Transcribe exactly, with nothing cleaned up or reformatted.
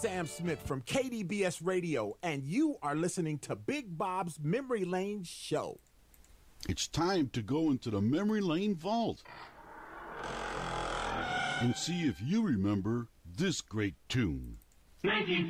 Sam Smith from K D B S Radio, and you are listening to Big Bob's Memory Lane Show. It's time to go into the Memory Lane Vault and see if you remember this great tune. nineteen